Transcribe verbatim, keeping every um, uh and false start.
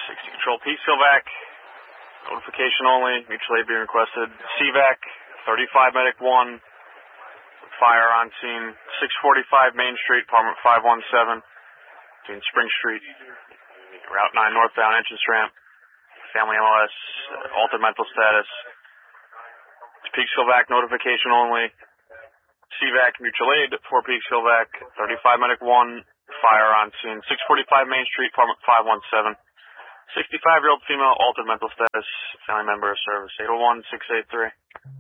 sixty Control, Peekskill Vac. Notification only. Mutual aid being requested. C VAC, thirty-five Medic one. Fire on scene. six forty-five Main Street, apartment five one seven. Between Spring Street. Route nine northbound entrance ramp. Family M O S. Uh, altered mental status. It's Peekskill Vac. Notification only. C VAC, mutual aid for Peekskill Vac. thirty-five Medic one. Fire on scene. six forty-five Main Street, apartment five one seven. sixty-five-year-old female, altered mental status, family member of service, eight oh one, six eight three.